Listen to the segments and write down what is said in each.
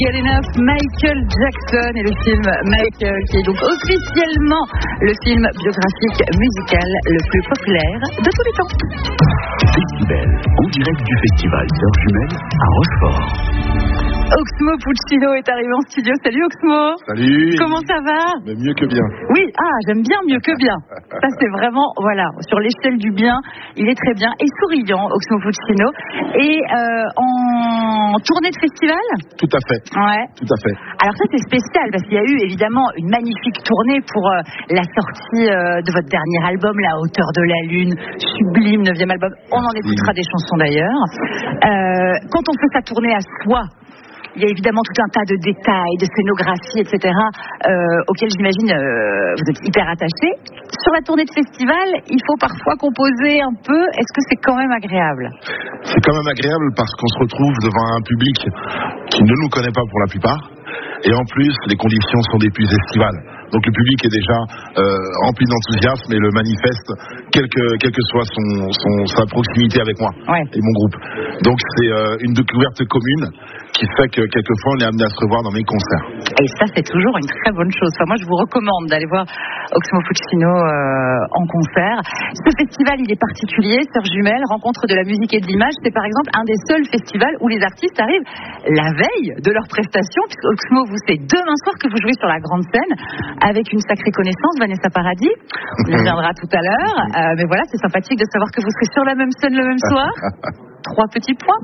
Good Enough, Michael Jackson et le film Michael, qui est donc officiellement le film biographique musical le plus populaire de tous les temps. Décibel, en direct du festival Sœurs Jumelles à Rochefort. Oxmo Puccino est arrivé en studio. Salut Oxmo. Salut. Comment ça va? Mais mieux que bien. Oui, j'aime bien mieux que bien. Ça c'est vraiment, voilà, sur l'échelle du bien, il est très bien et souriant, Oxmo Puccino. Et en tournée de festival? Tout à fait. Ouais. Tout à fait. Alors ça c'est spécial parce qu'il y a eu évidemment une magnifique tournée pour la sortie de votre dernier album, La Hauteur de la Lune, sublime 9e album. On en écoutera des chansons d'ailleurs. Quand on fait sa tournée à soi, il y a évidemment tout un tas de détails, de scénographie, etc., auxquels j'imagine vous êtes hyper attachés. Sur la tournée de festival, il faut parfois composer un peu. Est-ce que c'est quand même agréable? C'est quand même agréable parce qu'on se retrouve devant un public qui ne nous connaît pas pour la plupart. Et en plus, les conditions sont des plus estivales. Donc le public est déjà rempli d'enthousiasme et le manifeste, quelle que soit sa proximité avec moi et mon groupe. Donc c'est une découverte commune qui fait que quelquefois on est amené à se revoir dans mes concerts. Et ça c'est toujours une très bonne chose. Enfin, moi je vous recommande d'aller voir Oxmo Puccino en concert. Ce festival il est particulier, Sœurs Jumelles, rencontre de la musique et de l'image. C'est par exemple un des seuls festivals où les artistes arrivent la veille de leur prestation, puisque Oxmo, vous c'est demain soir que vous jouez sur la grande scène avec une sacrée connaissance, Vanessa Paradis. On y reviendra tout à l'heure. Mais voilà, c'est sympathique de savoir que vous serez sur la même scène le même soir. 3 petits points.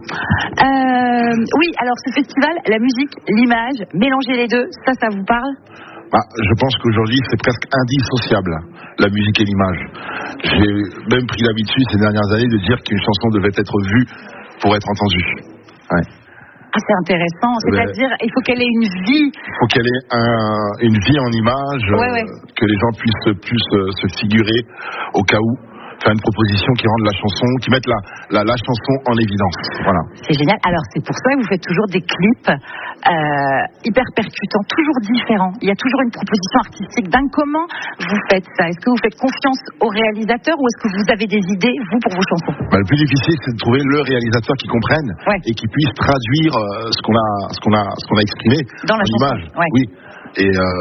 Oui, alors ce festival, la musique, l'image, mélanger les deux, ça vous parle? Je pense qu'aujourd'hui c'est presque indissociable, la musique et l'image. J'ai même pris l'habitude ces dernières années de dire qu'une chanson devait être vue pour être entendue. Ouais. C'est intéressant, c'est-à-dire il faut qu'elle ait une vie. Il faut qu'elle ait une vie en image, que les gens puissent se figurer au cas où. Faire une proposition qui rende la chanson, qui mette la chanson en évidence. Voilà. C'est génial. Alors c'est pour ça que vous faites toujours des clips hyper percutants, toujours différents. Il y a toujours une proposition artistique. Comment vous faites ça? Est-ce que vous faites confiance au réalisateur ou est-ce que vous avez des idées, vous, pour vos chansons? Le plus difficile, c'est de trouver le réalisateur qui comprenne et qui puisse traduire ce qu'on a exprimé dans la image. Oui. Et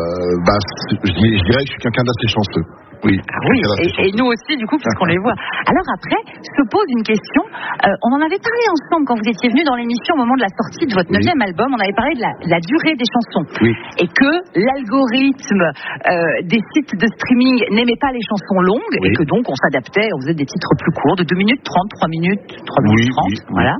je dirais que je suis quelqu'un d'assez chanceux. Oui, et nous aussi, du coup, puisqu'on les voit. Alors après, se pose une question. On en avait parlé ensemble quand vous étiez venu dans l'émission au moment de la sortie de votre 9e album. On avait parlé de la durée des chansons. Et que l'algorithme des sites de streaming n'aimait pas les chansons longues et que donc on s'adaptait, on faisait des titres plus courts, de 2 minutes 30, 3 minutes 30. Voilà.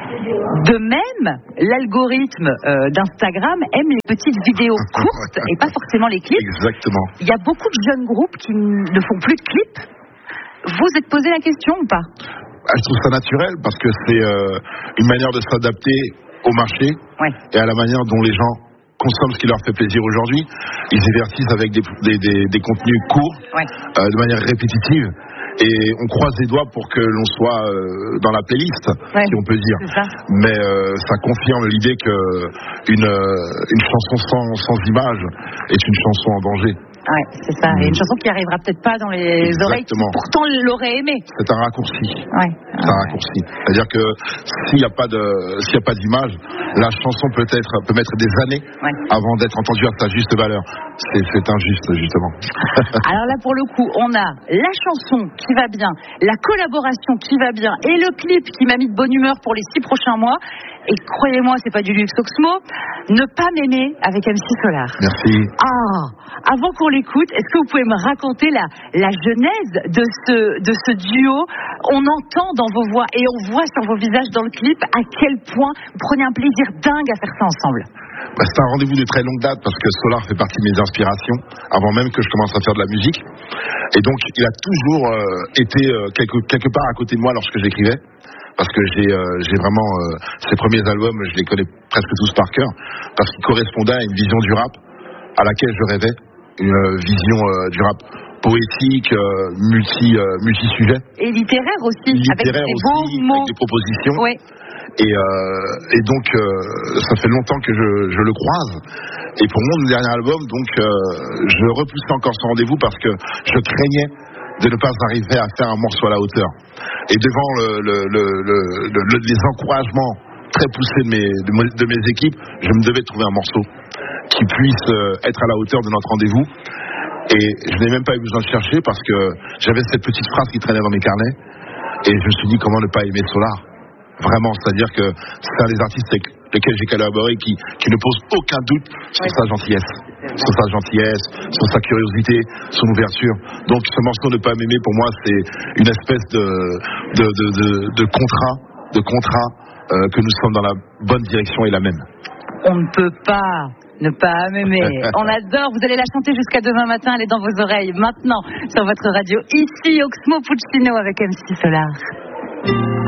De même, l'algorithme d'Instagram aime les petites vidéos courtes et pas forcément les clips. Exactement. Il y a beaucoup de jeunes groupes qui ne font plus de clips. Vous êtes posé la question ou pas? Je trouve ça naturel parce que c'est une manière de s'adapter au marché et à la manière dont les gens consomment ce qui leur fait plaisir aujourd'hui. Ils exercent avec des contenus courts, de manière répétitive. Et on croise les doigts pour que l'on soit dans la playlist, si on peut dire. Mais ça confirme l'idée qu'une chanson sans image est une chanson en danger. C'est ça. Et une chanson qui arrivera peut-être pas dans les oreilles qui pourtant l'auraient aimé. C'est un raccourci. C'est un raccourci. C'est-à-dire que s'il n'y a pas d'image, la chanson peut mettre des années avant d'être entendue à sa juste valeur. C'est injuste, justement. Alors là, pour le coup, on a la chanson qui va bien, la collaboration qui va bien et le clip qui m'a mis de bonne humeur pour les 6 prochains mois. Et croyez-moi, c'est pas du luxe, Oxmo. Ne pas m'aimer avec MC Solar. Merci. Avant qu'on l'écoute, est-ce que vous pouvez me raconter la genèse de ce duo? On entend dans vos voix et on voit sur vos visages dans le clip à quel point vous prenez un plaisir dingue à faire ça ensemble. C'est un rendez-vous de très longue date parce que Solar fait partie de mes inspirations avant même que je commence à faire de la musique. Et donc, il a toujours été quelque part à côté de moi lorsque j'écrivais. Parce que j'ai vraiment ces premiers albums, je les connais presque tous par cœur, parce qu'ils correspondaient à une vision du rap à laquelle je rêvais, une vision du rap poétique, multi-sujet. Et littéraire aussi, avec des beaux mots, avec des propositions. Et donc, ça fait longtemps que je le croise. Et pour mon dernier album, donc, je repoussais encore ce rendez-vous parce que je craignais de ne pas arriver à faire un morceau à la hauteur. Et devant les encouragements très poussé de mes équipes, je me devais de trouver un morceau qui puisse être à la hauteur de notre rendez-vous. Et je n'ai même pas eu besoin de chercher parce que j'avais cette petite phrase qui traînait dans mes carnets. Et je me suis dit, comment ne pas aimer Solar? Vraiment, c'est-à-dire que c'est un des artistes avec lesquels j'ai collaboré qui ne pose aucun doute sur sa gentillesse. Sur sa curiosité, son ouverture. Donc ce morceau Ne pas m'aimer, pour moi, c'est une espèce de contrat que nous sommes dans la bonne direction et la même. On ne peut pas ne pas m'aimer. On adore, vous allez la chanter jusqu'à demain matin, elle est dans vos oreilles maintenant sur votre radio. Ici, Oxmo Puccino avec MC Solar.